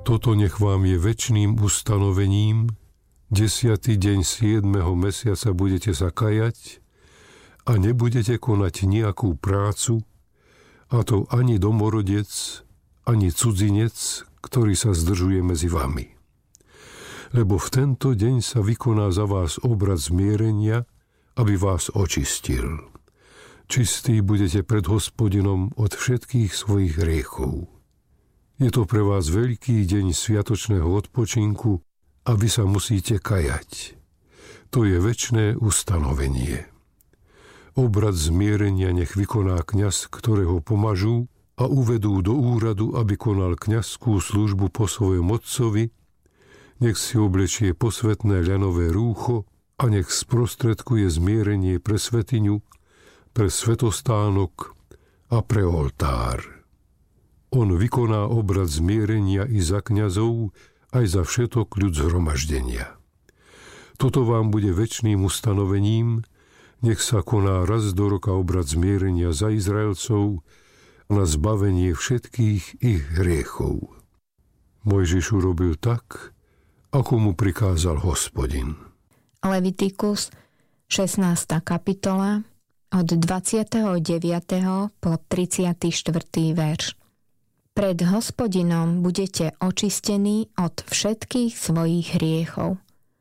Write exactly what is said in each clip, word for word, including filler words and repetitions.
Toto nech vám je večným ustanovením, desiatý deň siedmeho mesiaca budete sa kajať a nebudete konať nejakú prácu, a to ani domorodec, ani cudzinec, ktorý sa zdržuje medzi vami. Lebo v tento deň sa vykoná za vás obrad zmierenia, aby vás očistil. Čistí budete pred Hospodinom od všetkých svojich hriechov. Je to pre vás veľký deň sviatočného odpočinku a vy sa musíte kajať. To je večné ustanovenie. Obrad zmierenia nech vykoná kňaz, ktorého pomažú a uvedú do úradu, aby konal kňazskú službu po svojom otcovi. Nech si oblečie posvätné ľanové rúcho a nech sprostredkuje zmierenie pre svätyňu, pre svätostánok a pre oltár. On vykoná obrad zmierenia i za kňazov, aj za všetok ľud zhromaždenia. Toto vám bude večným ustanovením, nech sa koná raz do roka obrad zmierenia za Izraelcov na zbavenie všetkých ich hriechov. Mojžiš urobil tak, ako mu prikázal Hospodin. Levitikus, šestnásta kapitola, od dvadsiateho deviateho po tridsiaty štvrtý verš. Pred Hospodinom budete očistení od všetkých svojich hriechov.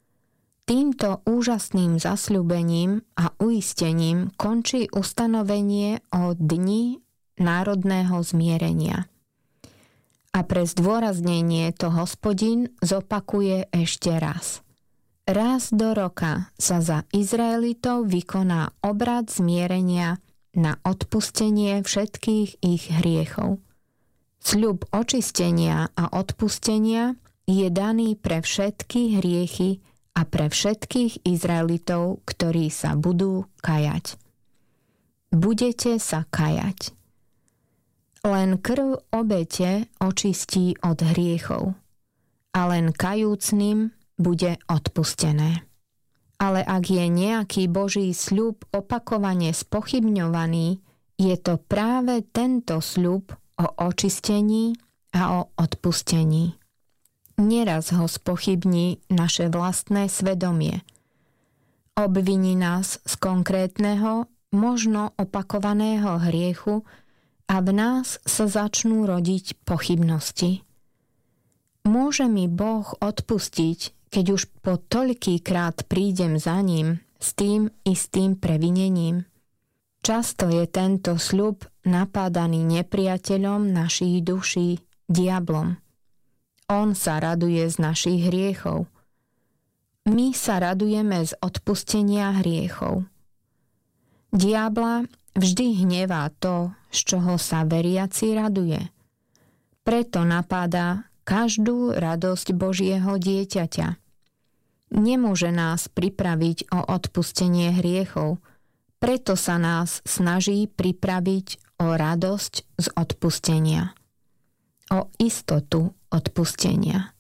Týmto úžasným zasľúbením a uistením končí ustanovenie o dni národného zmierenia. A pre zdôraznenie to Hospodin zopakuje ešte raz. Raz do roka sa za Izraelitov vykoná obrad zmierenia na odpustenie všetkých ich hriechov. Sľub očistenia a odpustenia je daný pre všetky hriechy a pre všetkých Izraelitov, ktorí sa budú kajať. Budete sa kajať. Len krv obete očistí od hriechov a len kajúcným bude odpustené. Ale ak je nejaký Boží sľub opakovane spochybňovaný, je to práve tento sľub o očistení a o odpustení. Neraz ho spochybní naše vlastné svedomie. Obviní nás z konkrétneho, možno opakovaného hriechu a v nás sa začnú rodiť pochybnosti. Môže mi Boh odpustiť, keď už po toľkýkrát prídem za ním s tým istým previnením? Často je tento sľub napádaný nepriateľom našich duší, diablom. On sa raduje z našich hriechov. My sa radujeme z odpustenia hriechov. Diabla vždy hnevá to, z čoho sa veriaci raduje. Preto napádá každú radosť Božieho dieťaťa. Nemôže nás pripraviť o odpustenie hriechov, preto sa nás snaží pripraviť o radosť z odpustenia. O istotu odpustenia.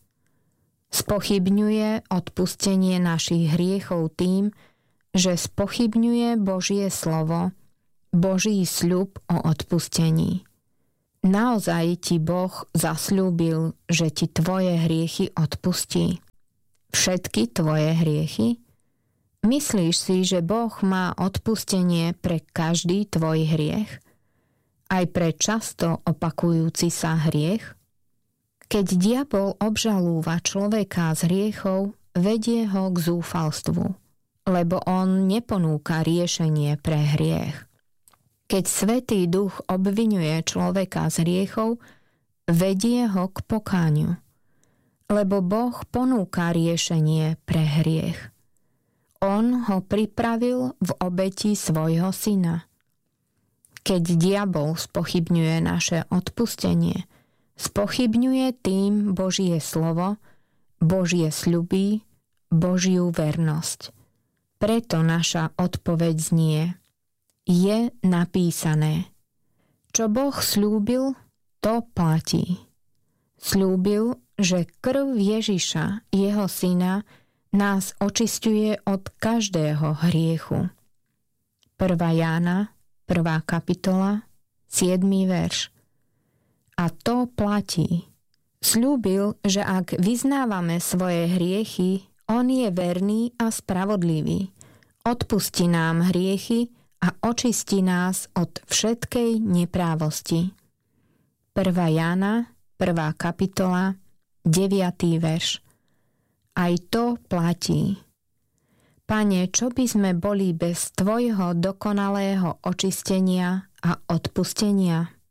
Spochybňuje odpustenie našich hriechov tým, že spochybňuje Božie slovo, Boží sľub o odpustení. Naozaj ti Boh zasľúbil, že ti tvoje hriechy odpustí? Všetky tvoje hriechy? Myslíš si, že Boh má odpustenie pre každý tvoj hriech? Aj pre často opakujúci sa hriech? Keď diabol obžalúva človeka z hriechov, vedie ho k zúfalstvu, lebo on neponúka riešenie pre hriech. Keď Svätý Duch obviňuje človeka z hriechov, vedie ho k pokániu, lebo Boh ponúka riešenie pre hriech. On ho pripravil v obeti svojho syna. Keď diabol spochybňuje naše odpustenie, spochybňuje tým Božie slovo, Božie sľuby, Božiu vernosť. Preto naša odpoveď znie: je napísané. Čo Boh sľúbil, to platí. Sľúbil, že krv Ježiša, jeho syna, nás očisťuje od každého hriechu. prvá Jána, prvá kapitola, siedmy verš. A to platí. Sľúbil, že ak vyznávame svoje hriechy, on je verný a spravodlivý. Odpustí nám hriechy a očistí nás od všetkej neprávosti. prvá Jána, prvá kapitola, deviatý verš. Aj to platí. Pane, čo by sme boli bez tvojho dokonalého očistenia a odpustenia?